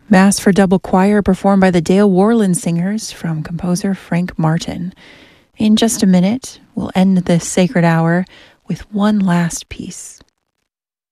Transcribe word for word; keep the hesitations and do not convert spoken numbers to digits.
Mass for Double Choir performed by the Dale Worland Singers from composer Frank Martin. In just a minute, we'll end this sacred hour with one last piece.